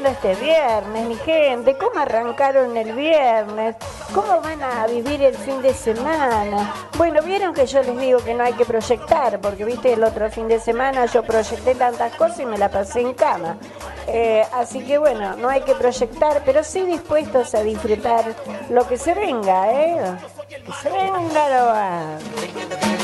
pasando este viernes, mi gente? ¿Cómo arrancaron el viernes? ¿Cómo van a vivir el fin de semana? Bueno, vieron que yo les digo que no hay que proyectar, porque viste el otro fin de semana yo proyecté tantas cosas y me la pasé en cama. Así que bueno, no hay que proyectar, pero sí dispuestos a disfrutar lo que se venga, ¿eh? Que se venga lo va.